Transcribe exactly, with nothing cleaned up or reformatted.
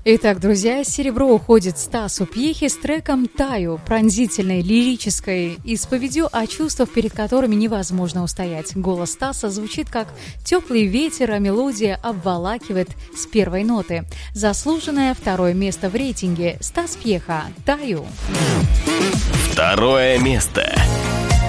Итак, друзья, серебро уходит Стасу Пьехе с треком «Таю», пронзительной лирической исповедью о чувствах, перед которыми невозможно устоять. Голос Стаса звучит как теплый ветер, а мелодия обволакивает с первой ноты. Заслуженное второе место в рейтинге. Стас Пьеха «Таю». Второе место.